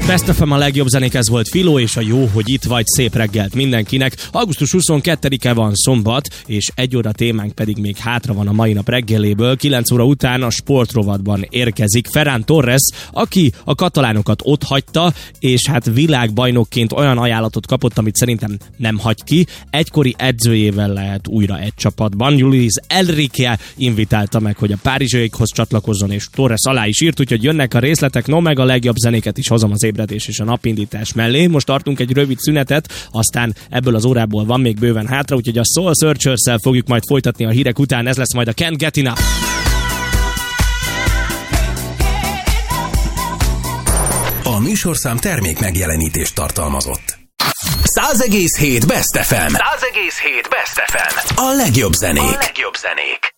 Best FM, a legjobb zenék, ez volt Filó, és a jó, hogy itt vagy, szép reggelt mindenkinek. Augusztus 22-e van, szombat, és 1 óra témánk pedig még hátra van a mai nap reggeléből. 9 óra után a sportrovatban érkezik Ferran Torres, aki a katalánokat otthagyta, és hát világbajnokként olyan ajánlatot kapott, amit szerintem nem hagy ki. Egykori edzőjével lehet újra egy csapatban. Luis Enrique invitálta meg, hogy a párizsiaikhoz csatlakozzon, és Torres alá is írt, úgyhogy jönnek a részletek, no meg a legjobb zenéket is hozom az ébredés és a napindítás mellé. Most tartunk egy rövid szünetet, aztán ebből az órából van még bőven hátra, úgyhogy a Soul Searchers-szel fogjuk majd folytatni a hírek után, ez lesz majd a Can't Get Enough. A műsorszám termék megjelenítést tartalmazott. 100,7 Best FM. 100,7 Best FM. A legjobb zenék.